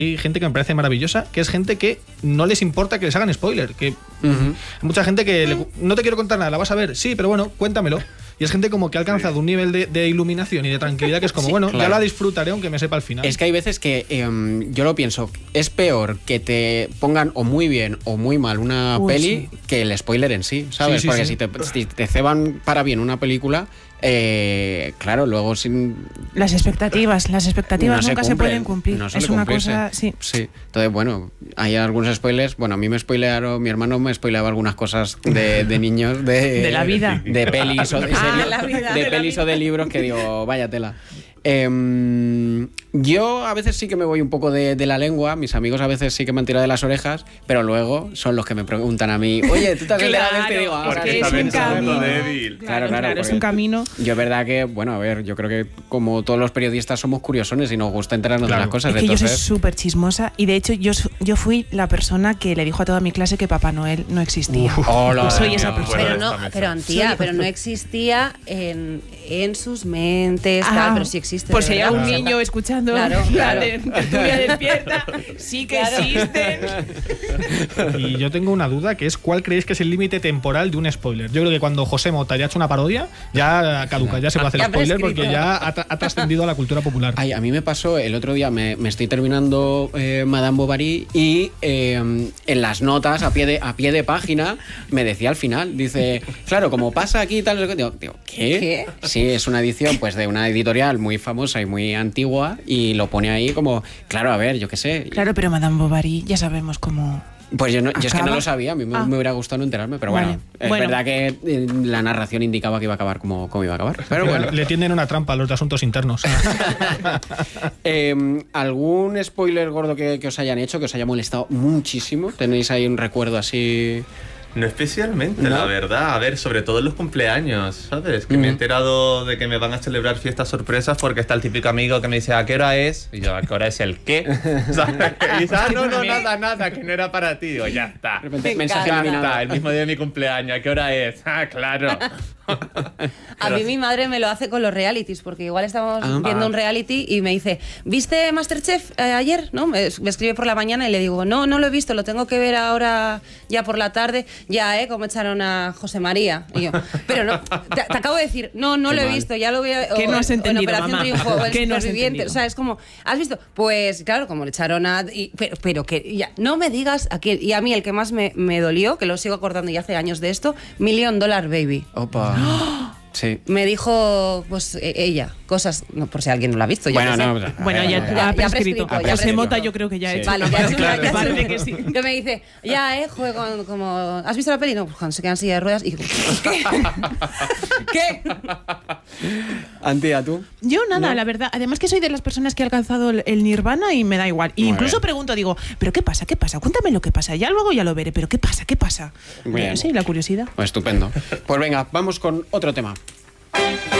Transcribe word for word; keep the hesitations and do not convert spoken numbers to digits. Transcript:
hay gente que me parece maravillosa, que es gente que no les importa que les hagan spoiler. Que Uh-huh. mucha gente que le, no te quiero contar nada, la vas a ver, sí, pero bueno, cuéntamelo. Y es gente como que ha alcanzado un nivel de, de iluminación y de tranquilidad que es como, Sí, bueno, claro. ya la disfrutaré aunque me sepa al final. Es que hay veces que eh, yo lo pienso, es peor que te pongan o muy bien o muy mal una Uy, peli sí. que el spoiler en sí, ¿sabes? Sí, sí, Porque sí. Si, te, si te ceban para bien una película, eh, claro, luego sin... Las expectativas, las expectativas no nunca se, cumplen, pueden cumplir. no es suele una cumplirse. cosa, sí. Sí, entonces bueno, hay algunos spoilers, bueno, a mí me spoilearon, mi hermano me spoileaba algunas cosas de, de niños, de... De la vida. De pelis o de, Ah, series, la vida. de De la pelis vida. o de libros que digo, vaya tela. Eh, yo a veces sí que me voy un poco de, de la lengua, mis amigos a veces sí que me han tirado de las orejas, pero luego son los que me preguntan a mí, oye, ¿tú te has enterado de esto? Y digo, ah, es Porque que es está un pensando camino. débil. Claro, Claro, claro, claro, es porque- un camino. Yo es verdad que, bueno, a ver, yo creo que como todos los periodistas somos curiosones y nos gusta enterarnos Claro. de las cosas. Es que yo soy entonces, súper chismosa y de hecho yo, su- yo fui la persona que le dijo a toda mi clase que Papá Noel no existía. hola, Yo soy Dios. esa persona. Pero Bueno, no, esta mesa. pero Antía, Soy- pero no existía en, en sus mentes, Ah, tal, pero sí existe. Por de si hay verdad. algún O sea, niño escuchando Claro, claro. la tertulia despierta, sí que Claro. existen. Y yo tengo una duda, que es ¿cuál creéis que es el límite temporal de un spoiler? Yo creo que cuando José Mota ya ha hecho una parodia, ya caduca, ya se puede hacer Ya spoiler prescrito. porque ya ha, tra- ha trascendido a la cultura popular. Ay, a mí me pasó el otro día, me, me estoy terminando eh, Madame Bovary y eh, en las notas, a pie, de, a pie de página, me decía al final, dice, claro, como pasa aquí y tal, digo, digo, ¿qué? ¿Qué? Sí, es una edición pues de una editorial muy famosa y muy antigua y lo pone ahí como, claro, a ver, yo qué sé. Claro, pero Madame Bovary ya sabemos cómo... Pues yo, no, yo es que no ¿Acaba? lo sabía, a mí me, Ah. me hubiera gustado no enterarme, pero Vale. bueno, es Bueno. verdad que eh, la narración indicaba que iba a acabar como, como iba a acabar. Pero bueno. Le tienden una trampa a los de asuntos internos. Eh, ¿Algún spoiler gordo que, que os hayan hecho, que os haya molestado muchísimo? ¿Tenéis ahí un recuerdo así? No especialmente, ¿No? la verdad. A ver, sobre todo en los cumpleaños, ¿sabes? Que me he Ujú. enterado de que me van a celebrar fiestas sorpresas porque está el típico amigo que me dice, ¿a qué hora es? Y yo, ¿a qué hora es el qué? ¿Sabes? Y dice, ah, no, no, nada, nada, que no era para ti. Digo, ya está. De repente, Me mensaje encanta. Ya eliminado. está, el mismo día de mi cumpleaños, ¿a qué hora es? Ah, claro. A mí mi madre me lo hace con los realities, porque igual estamos Ah. viendo Ah. un reality y me dice, ¿viste Masterchef eh, ayer? ¿No? Me, me escribe por la mañana y le digo, no, no lo he visto, lo tengo que ver ahora ya por la tarde. Ya, ¿eh? Como echaron a José María. Y yo, pero no, te, te acabo de decir, no, no Qué lo he mal. visto, ya lo voy a... ¿Qué o- no has o en entendido, Operación mamá? Triunfo, o el ¿Qué no has superviviente. entendido? O sea, es como, ¿has visto? Pues claro, como le echaron a... y- pero, pero que ya, no me digas a quién. Y a mí el que más me, me dolió, que lo sigo acordando ya hace años de esto, Million Dollar Baby. Opa. Sí. Me dijo, pues e- ella, cosas, no, por si alguien no lo ha visto. yo Bueno, qué sé. no. pues, a Bueno, ver, ya, a ver. ya ha Ya prescrito. prescrito, ya José prescrito. Mota yo creo que ya ha Sí. hecho. Vale, ya es una- Claro, ya es parece una- que sí. que me dice, ya, eh, juego con, como, ¿has visto la peli? No, pues cuando se quedan en silla de ruedas y digo, ¿qué? ¿Qué? Antía, ¿tú? Yo nada, ¿No? la verdad. Además que soy de las personas que ha alcanzado el, el nirvana y me da igual. Y Muy incluso bien. pregunto, digo, ¿pero qué pasa? ¿Qué pasa? Cuéntame lo que pasa. Ya luego ya lo veré, pero ¿qué pasa? ¿Qué pasa? Muy bien. Sí, la curiosidad. Pues estupendo. Pues venga, vamos con otro tema.